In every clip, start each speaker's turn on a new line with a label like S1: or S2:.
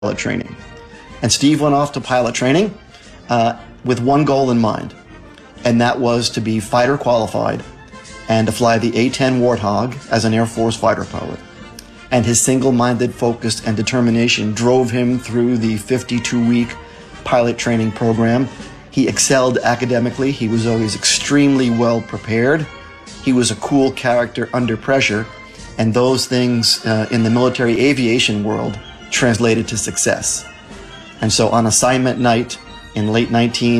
S1: pilot training. And Steve went off to pilot training with one goal in mind, and that was to be fighter qualified and to fly the A-10 Warthog as an Air Force fighter pilot. And his single-minded focus and determination drove him through the 52-week pilot training program. He excelled academically. He was always extremely well prepared. He was a cool character under pressure, and those things in the military aviation world translated to success. And so on assignment night in late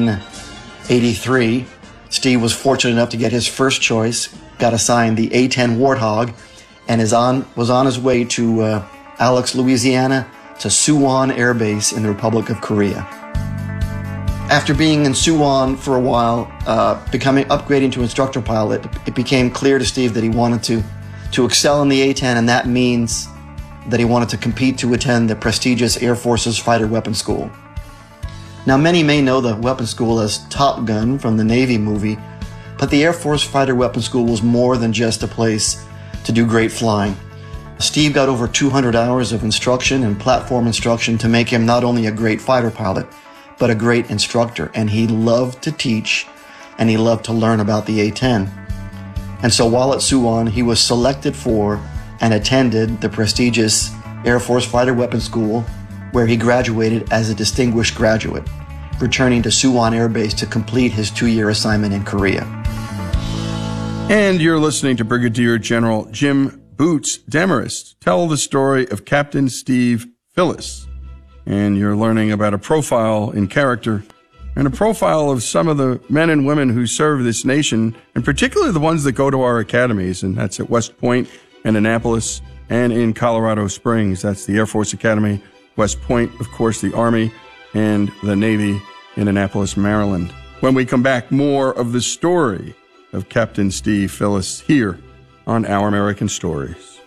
S1: 1983, Steve was fortunate enough to get his first choice, got assigned the A-10 Warthog, and was on his way to Alex, Louisiana, to Suwon Air Base in the Republic of Korea. After being in Suwon for a while, upgrading to instructor pilot, it became clear to Steve that he wanted to excel in the A-10, and that means that he wanted to compete to attend the prestigious Air Force's Fighter Weapons School. Now, many may know the weapons school as Top Gun from the Navy movie, but the Air Force Fighter Weapons School was more than just a place to do great flying. Steve got over 200 hours of instruction and platform instruction to make him not only a great fighter pilot, but a great instructor, and he loved to teach and he loved to learn about the A-10. And so while at Suwon, he was selected for and attended the prestigious Air Force Fighter Weapons School, where he graduated as a distinguished graduate, returning to Suwon Air Base to complete his 2-year assignment in Korea.
S2: And you're listening to Brigadier General Jim Boots Demarest tell the story of Captain Steve Phillis. And you're learning about a profile in character and a profile of some of the men and women who serve this nation, and particularly the ones that go to our academies, and that's at West Point and Annapolis and in Colorado Springs. That's the Air Force Academy, West Point, of course, the Army, and the Navy in Annapolis, Maryland. When we come back, more of the story of Captain Steve Phillis here on Our American Stories.